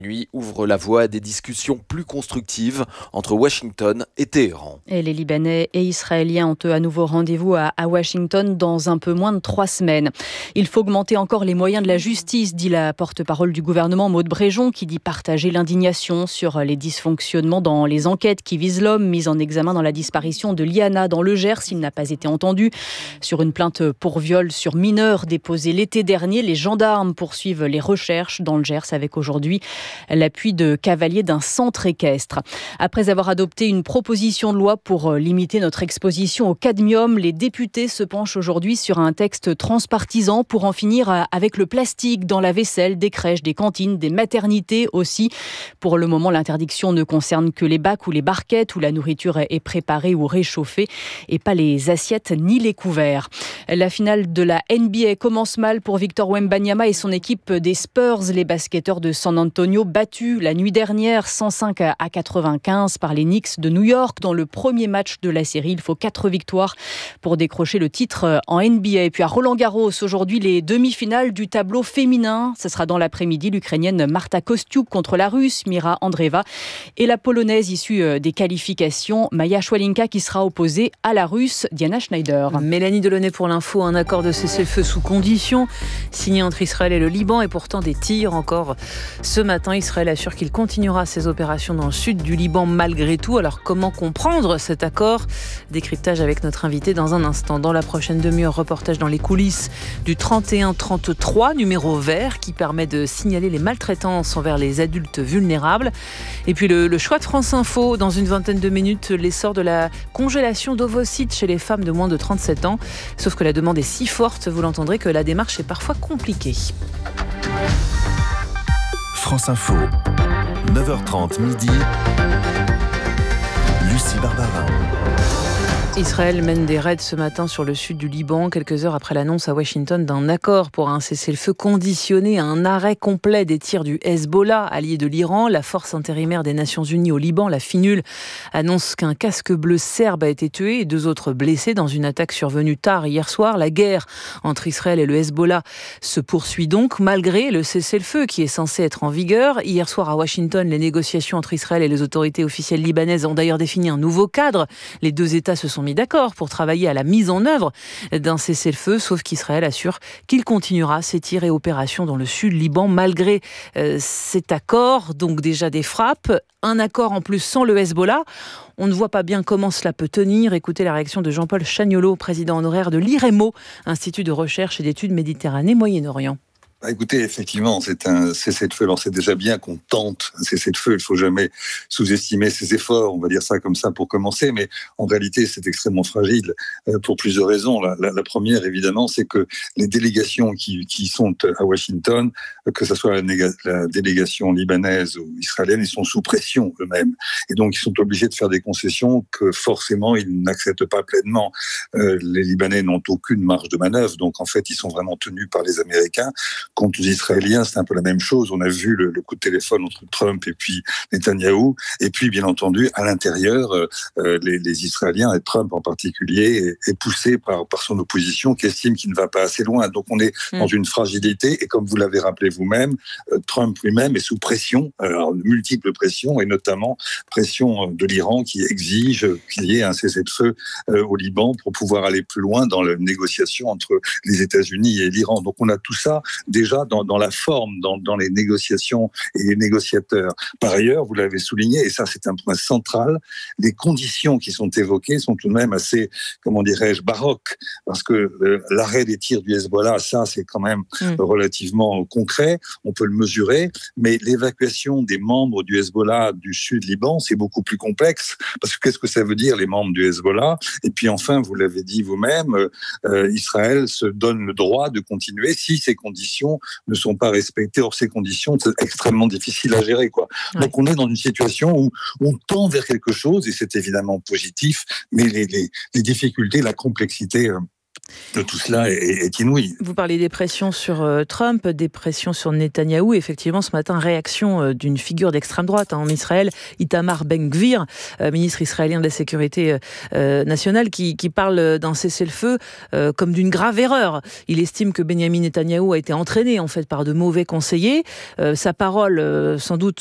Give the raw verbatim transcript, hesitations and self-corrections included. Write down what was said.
Nuit ouvre la voie à des discussions plus constructives entre Washington et Téhéran. Et les Libanais et Israéliens ont eux à nouveau rendez-vous à, à Washington dans un peu moins de trois semaines. Il faut augmenter encore les moyens de la justice, dit la porte-parole du gouvernement Maud Bréjon, qui dit partager l'indignation sur les dysfonctionnements dans les enquêtes qui visent l'homme mis en examen dans la disparition de Liana dans le Gers. Il n'a pas été entendu. Sur une plainte pour viol sur mineur déposée l'été dernier, les gendarmes poursuivent les recherches dans le Gers avec aujourd'hui l'appui de cavaliers d'un centre équestre. Après avoir adopté une proposition de loi pour limiter notre exposition au cadmium, les députés se penchent aujourd'hui sur un texte transpartisan pour en finir avec le plastique dans la vaisselle des crèches, des cantines, des maternités aussi. Pour le moment, l'interdiction ne concerne que les bacs ou les barquettes où la nourriture est préparée ou réchauffée et pas les assiettes ni les couverts. La finale de la N B A commence mal pour Victor Wembanyama et son équipe des Spurs. Les basketteurs de San Antonio battus la nuit dernière cent cinq à quatre-vingt-quinze par les Knicks de New York dans le premier match de la série. Il faut quatre victoires pour décrocher le titre en N B A. Et puis à Roland-Garros, aujourd'hui les demi-finales du tableau féminin. Ce sera dans l'après-midi, l'Ukrainienne Marta Kostyuk contre la Russe Mira Andreeva et la Polonaise issue des qualifications Maja Szwalinka qui sera opposée à la Russe Diana Schneider. Mélanie Delaunay pour l'info, un accord de cessez-le-feu sous conditions signé entre Israël et le Liban et pourtant des tirs encore ce matin. Israël assure qu'il continuera ses opérations dans le sud du Liban malgré tout. Alors comment comprendre cet accord ? Décryptage avec notre invité dans un instant. Dans la prochaine demi-heure, reportage dans les coulisses du trente et un trente-trois, numéro vert qui permet de signaler les maltraitances envers les adultes vulnérables. Et puis le, le choix de France Info, dans une vingtaine de minutes, l'essor de la congélation d'ovocytes chez les femmes de moins de trente-sept ans. Sauf que la demande est si forte, vous l'entendrez, que la démarche est parfois compliquée. France Info, neuf heures trente midi, Lucie Barbara. Israël mène des raids ce matin sur le sud du Liban, quelques heures après l'annonce à Washington d'un accord pour un cessez-le-feu conditionné à un arrêt complet des tirs du Hezbollah, allié de l'Iran. La force intérimaire des Nations Unies au Liban, la FINUL, annonce qu'un casque bleu serbe a été tué et deux autres blessés dans une attaque survenue tard hier soir. La guerre entre Israël et le Hezbollah se poursuit donc, malgré le cessez-le-feu qui est censé être en vigueur. Hier soir à Washington, les négociations entre Israël et les autorités officielles libanaises ont d'ailleurs défini un nouveau cadre. Les deux États se sont mis d'accord pour travailler à la mise en œuvre d'un cessez-le-feu, sauf qu'Israël assure qu'il continuera ses tirs et opérations dans le sud Liban malgré euh, cet accord, donc déjà des frappes, un accord en plus sans le Hezbollah. On ne voit pas bien comment cela peut tenir. Écoutez la réaction de Jean-Paul Chagnolot, président honoraire de l'IREMO, Institut de recherche et d'études Méditerranée-Moyen-Orient. Bah écoutez, effectivement, c'est un cessez-le-feu. Alors c'est déjà bien qu'on tente un cessez-le-feu. Il faut jamais sous-estimer ses efforts. On va dire ça comme ça pour commencer, mais en réalité, c'est extrêmement fragile euh, pour plusieurs raisons. La, la, la première, évidemment, c'est que les délégations qui, qui sont à Washington, que ce soit la, néga- la délégation libanaise ou israélienne, ils sont sous pression eux-mêmes, et donc ils sont obligés de faire des concessions que forcément ils n'acceptent pas pleinement. Euh, les Libanais n'ont aucune marge de manœuvre, donc en fait, ils sont vraiment tenus par les Américains. Quant aux Israéliens, c'est un peu la même chose. On a vu le, le coup de téléphone entre Trump et puis Netanyahou. Et puis, bien entendu, à l'intérieur, euh, les, les Israéliens, et Trump en particulier, est, est poussé par, par son opposition qui estime qu'il ne va pas assez loin. Donc, on est mmh. dans une fragilité. Et comme vous l'avez rappelé vous-même, euh, Trump lui-même est sous pression, alors multiples pressions, et notamment pression de l'Iran qui exige qu'il y ait un cessez-le-feu euh, au Liban pour pouvoir aller plus loin dans la négociation entre les États-Unis et l'Iran. Donc, on a tout ça déjà dans, dans la forme, dans, dans les négociations et les négociateurs. Par ailleurs, vous l'avez souligné, et ça c'est un point central, les conditions qui sont évoquées sont tout de même assez, comment dirais-je, baroques, parce que euh, l'arrêt des tirs du Hezbollah, ça c'est quand même mmh. relativement concret, on peut le mesurer, mais l'évacuation des membres du Hezbollah du sud Liban, c'est beaucoup plus complexe, parce que qu'est-ce que ça veut dire les membres du Hezbollah ? Et puis enfin, vous l'avez dit vous-même, euh, Israël se donne le droit de continuer si ces conditions ne sont pas respectées. Or, ces conditions, c'est extrêmement difficile à gérer, quoi. Ouais. Donc, on est dans une situation où on tend vers quelque chose, et c'est évidemment positif, mais les, les, les difficultés, la complexité... Euh, de tout cela est, est inouïe. Vous parlez des pressions sur euh, Trump, des pressions sur Netanyahou. Effectivement, ce matin, réaction euh, d'une figure d'extrême droite hein, en Israël, Itamar Ben-Gvir, euh, ministre israélien de la Sécurité euh, nationale, qui, qui parle d'un cessez-le-feu euh, comme d'une grave erreur. Il estime que Benyamin Netanyahou a été entraîné en fait par de mauvais conseillers. Euh, sa parole, euh, sans doute,